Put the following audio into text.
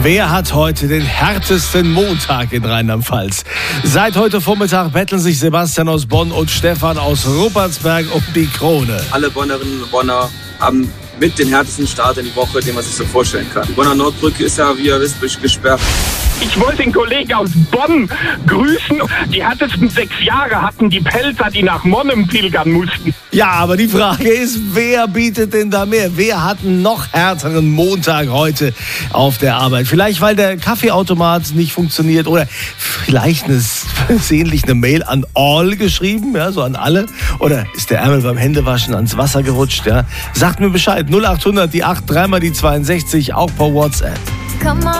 Wer hat heute den härtesten Montag in Rheinland-Pfalz? Seit heute Vormittag betteln sich Sebastian aus Bonn und Stefan aus Ruppertsberg um die Krone. Alle Bonnerinnen und Bonner haben mit den härtesten Start in die Woche, den man sich so vorstellen kann. Die Bonner Nordbrücke ist ja, wie ihr wisst, gesperrt. Ich wollte den Kollegen aus Bonn grüßen. Die härtesten 6 Jahre hatten die Pelzer, die nach Monnem pilgern mussten. Ja, aber die Frage ist, wer bietet denn da mehr? Wer hat einen noch härteren Montag heute auf der Arbeit? Vielleicht, weil der Kaffeeautomat nicht funktioniert oder vielleicht versehentlich eine Mail an all geschrieben, ja, so an alle. Oder ist der Ärmel beim Händewaschen ans Wasser gerutscht? Ja? Sagt mir Bescheid. 0800 die 8 3 mal die 62, auch per WhatsApp.